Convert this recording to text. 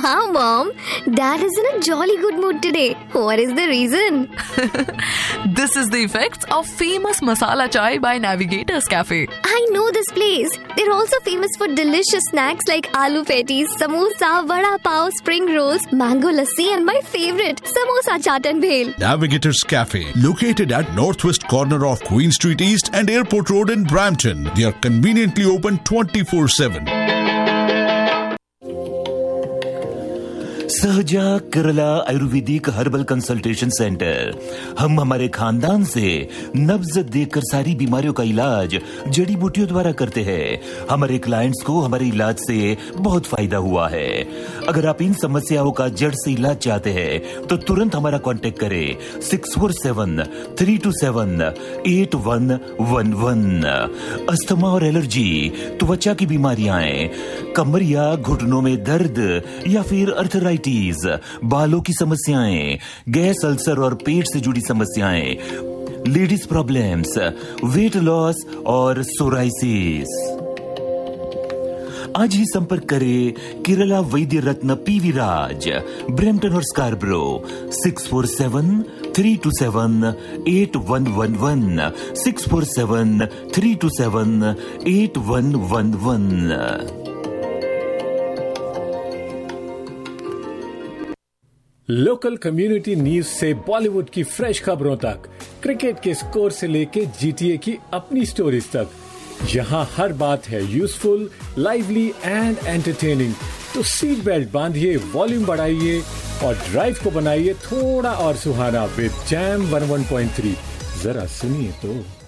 Wow, Mom. Dad is in a jolly good mood today. What is the reason? This is the effects of famous masala chai by Navigators Cafe. I know this place. They're also famous for delicious snacks like aloo patties, samosa, vada pav, spring rolls, mango lassi, and my favorite, samosa chaat and bhel. Navigators Cafe, located at northwest corner of Queen Street East and Airport Road in Brampton. They are conveniently open 24/7. सहजा Kerala Ayurvedic herbal consultation centre. हम हमारे खानदान से नब्ज देकर सारी बीमारियों का इलाज जड़ी बूटियों द्वारा करते हैं। हमारे क्लाइंट्स को हमारे इलाज से बहुत फायदा हुआ है। अगर आप इन समस्याओं का जड़ से इलाज चाहते हैं तो तुरंत हमारा कांटेक्ट करें 6473278111। अस्थमा और एलर्जी, त्वचा की बीमारियां, कमर या घुटनों में दर्द या फिर अर्थराइटिस, बालों की समस्याएं, गैस, अल्सर और पेट से जुड़ी समस्याएं, लेडीज प्रॉब्लम्स, वेट लॉस और सोराइसिस। आज ही संपर्क करें केरला वैद्य रत्न पीवी राज, ब्रैम्पटन और स्कारब्रो 6473278111 6473278111। लोकल कम्युनिटी न्यूज से बॉलीवुड की फ्रेश खबरों तक, क्रिकेट के स्कोर से लेके जीटीए की अपनी स्टोरीज तक, यहाँ हर बात है यूजफुल, लाइवली एंड एंटरटेनिंग। तो सीट बेल्ट बांधिए, वॉल्यूम बढ़ाइए और ड्राइव को बनाइए थोड़ा और सुहाना विद जैम 101.3। जरा सुनिए तो।